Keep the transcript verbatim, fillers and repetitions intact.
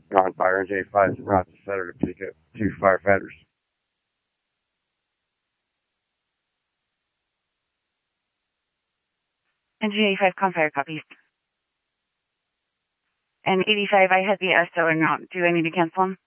on fire in J five and route the center to pick up two firefighters. And J five Confire copies. And eighty-five, I had the S O and not. Do I need to cancel them?